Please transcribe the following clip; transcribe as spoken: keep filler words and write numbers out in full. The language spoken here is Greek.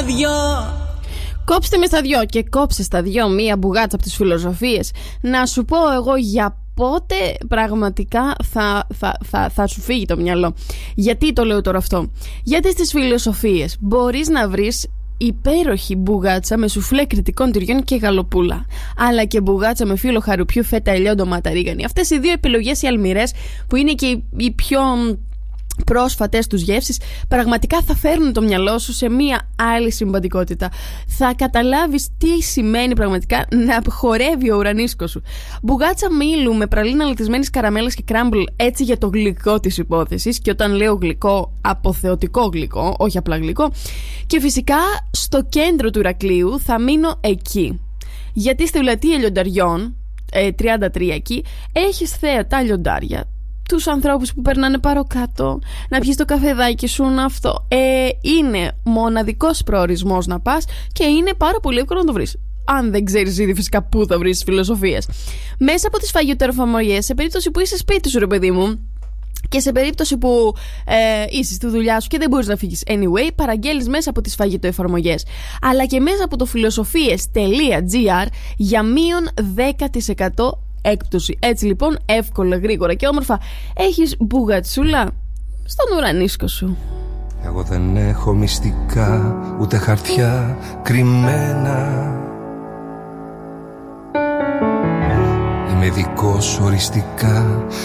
δυο. Κόψτε με στα δυο και κόψε στα δυο μία μπουγάτσα από τις φιλοσοφίες. Να σου πω εγώ για πότε πραγματικά θα, θα, θα, θα σου φύγει το μυαλό. Γιατί το λέω τώρα αυτό? Γιατί στις φιλοσοφίες μπορείς να βρεις υπέροχη μπουγάτσα με σουφλέ κριτικών τυριών και γαλοπούλα, αλλά και μπουγάτσα με φύλλο χαρουπιού, φέτα, ελαιό, ντομάτα, ρίγανη. Αυτές οι δύο επιλογές οι αλμυρές, που είναι και οι, οι πιο πρόσφατες τους γεύσεις, πραγματικά θα φέρνουν το μυαλό σου σε μία άλλη συμπαντικότητα. Θα καταλάβεις τι σημαίνει πραγματικά να χορεύει ο ουρανίσκος σου. Μπουγάτσα μήλου με πραλίνα αλατισμένης καραμέλας και κράμπλ, έτσι για το γλυκό της υπόθεσης. Και όταν λέω γλυκό, αποθεωτικό γλυκό, όχι απλά γλυκό. Και φυσικά στο κέντρο του Ηρακλείου θα μείνω εκεί. Γιατί στη Λατία Λιονταριών, ε, τριάντα τρία εκεί, έχεις θέα τα λιοντάρια, τους ανθρώπους που περνάνε πάρω κάτω, να πιεις το καφεδάκι σου, να αυτό. Ε, είναι μοναδικός προορισμός να πας και είναι πάρα πολύ εύκολο να το βρεις. Αν δεν ξέρεις ήδη φυσικά πού θα βρεις τις φιλοσοφίες. Μέσα από τις φαγητοεφαρμογές, σε περίπτωση που είσαι σπίτι σου, ρε παιδί μου, και σε περίπτωση που ε, είσαι στη δουλειά σου και δεν μπορείς να φύγεις anyway, παραγγέλνεις μέσα από τις φαγητοεφαρμογές, αλλά και μέσα από το φιλοσοφίες τελεία gr για μείον δέκα τοις εκατό έκπτωση. Έτσι λοιπόν, εύκολα, γρήγορα και όμορφα έχεις μπουγατσούλα στον ουρανίσκο σου. Εγώ δεν έχω μυστικά, ούτε χαρτιά κρυμμένα. Είμαι δικός οριστικά